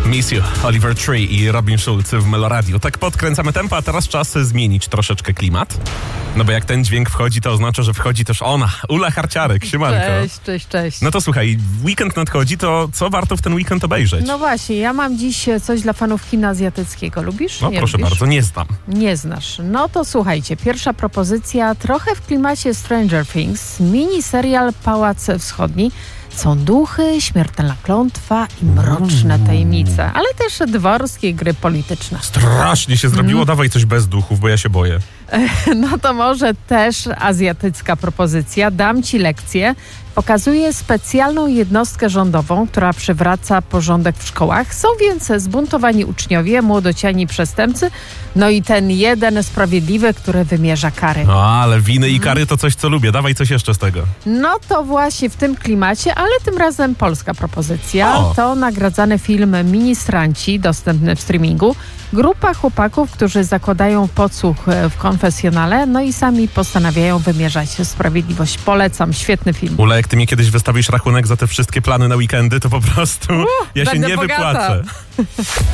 Miss You, Oliver Tree i Robin Schulz w Meloradiu. Tak podkręcamy tempo, a teraz czas zmienić troszeczkę klimat. No bo jak ten dźwięk wchodzi, to oznacza, że wchodzi też ona, Ula Harciarek. Siemanko. Cześć. No to słuchaj, weekend nadchodzi, to co warto w ten weekend obejrzeć? No właśnie, ja mam dziś coś dla fanów kina azjatyckiego. Lubisz? No Nie proszę lubisz? bardzo, nie znam. Nie znasz. No to słuchajcie, pierwsza propozycja trochę w klimacie Stranger Things. Mini serial Pałac Wschodni. Są duchy, śmiertelna klątwa i mroczne tajemnice, ale też dworskie gry polityczne. Strasznie się zrobiło, dawaj coś bez duchów, bo ja się boję. No to może też azjatycka propozycja. Dam ci lekcję. Pokazuje specjalną jednostkę rządową, która przywraca porządek w szkołach. Są więc zbuntowani uczniowie, młodociani przestępcy, no i ten jeden sprawiedliwy, który wymierza kary. No ale winy i kary to coś, co lubię. Dawaj coś jeszcze z tego. No to właśnie w tym klimacie, ale tym razem polska propozycja. O. To nagradzany film Ministranci, dostępny w streamingu. Grupa chłopaków, którzy zakładają podsłuch w konfesjonale, no i sami postanawiają wymierzać sprawiedliwość. Polecam, świetny film. Ula, jak ty mi kiedyś wystawisz rachunek za te wszystkie plany na weekendy, to po prostu ja się będę nie bogata. wypłacę.